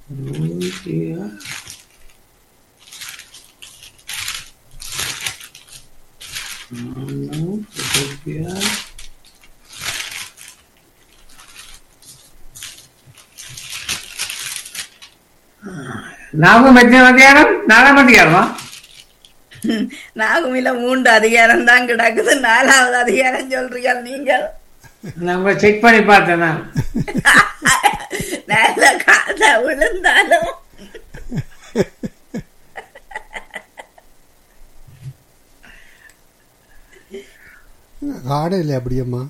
106. நாகும் எத்தனை அதிகாரம்? 4ஆம் அதிகாரமா? நாகுமில 3 அதிகாரம் தான் கிடக்குது. 4வது அதிகாரம் சொல்றீங்க நீங்கள். நம்ம செக் பண்ணி பார்த்தேன் நான். நல்ல கால விழுந்தாலும் காடையில் அப்படியம்மா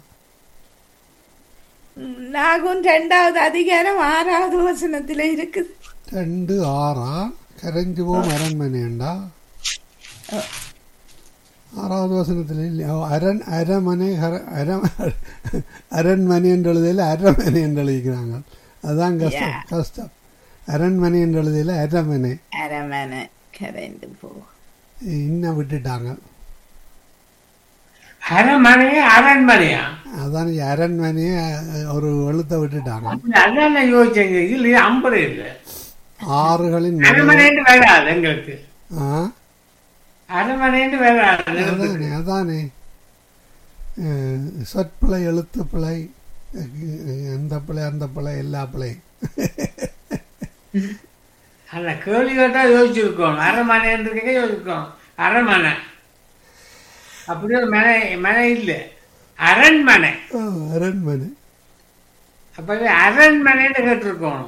நாகும் 2வது அதிகாரம் 6வது வசனத்துல இருக்குது. 2:6 கரைஞ்சு போகும் அரண்மனைண்டா 6வது வசனத்தில் இல்லையா? அரண்மனை அரண்மனை என்று எழுதியில் அரண்மனை என்று எழுதிக்கிறாங்க. அதுதான் கஷ்டம். அரண்மனை என்று எழுதியில் அரண்மனை அரண்மனை கரைந்து போ இன்னும் விட்டுட்டாங்க. அரண்மனையா அரண்மனையா? அதான் அரண்மனையை ஒரு எழுத்த விட்டுட்டாங்க. அதான் யோசிச்சேங்க. இல்லையா 50 இல்லை. ஆறுகளின் அரண்மனைன்னு வராது எங்களுக்கு. அரண்மனைன்னு வராது. அதானே சொற்பிழை எழுத்து பிழை எந்த பிள்ளை அந்த பிள்ளை எல்லா பிள்ளையும் அந்த கேள்வி கேட்டா யோசிச்சிருக்கோம். அரண்மனைன்றதுக்கே யோசிச்சிருக்கோம். அரண்மனை அப்படி ஒரு மனை இல்லை, அரண்மனை. அரண்மனை அப்பவே அரண்மனைன்னு கேட்டிருக்கோம்.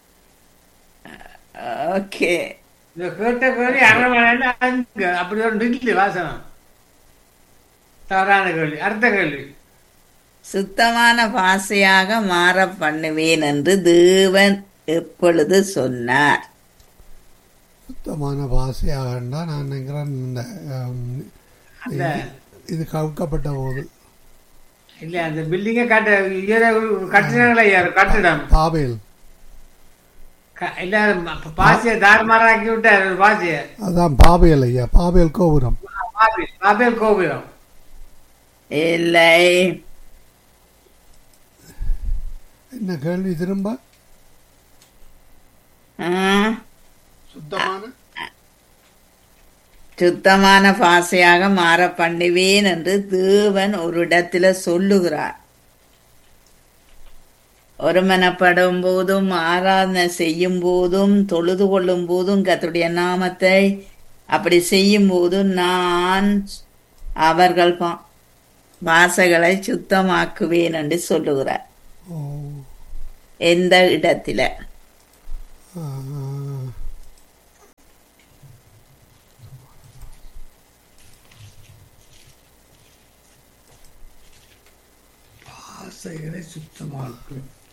ஓகே, இந்த கேட்ட கேள்வி அரண்மனை அங்க அப்படி ஒரு இல்லை வாசனம். தவறான கேள்வி. அடுத்த கேள்வி. சுத்தமான பாசையாக மாற பண்ணுவேன் என்று தேவன் எப்பொழுது சொன்னார்? சுத்தமான பாசையாகண்டா நான் நினைக்கிறேன் இந்த இது கவுக்கப்பட்ட போது இல்ல அந்த பில்டிங்க கட்டினாங்களா யாரு கட்டிடம் பாபேல் எல்லாரும் பாசிய தாறுமாறாக்கி விட்டார். ஒரு பாசிய அதான் பாபேல் ஐயா, பாபேல் கோபுரம். பாபேல் கோபுரம் இல்லை. என்ன கேள்வி திரும்ப? சுத்தமான பாசையாக மாற பண்ணுவேன் என்று தேவன் ஒரு இடத்துல சொல்லுகிறார். ஒருமனப்படும் போதும் ஆராதனை செய்யும் போதும் தொழுது கொள்ளும் போதும் கர்த்தருடைய நாமத்தை அப்படி செய்யும் போதும் நான் அவர்கள் பாசைகளை சுத்தமாக்குவேன் என்று சொல்லுகிறார். எந்த இடத்துல? பாசைகளை சுத்தமாக்கும்.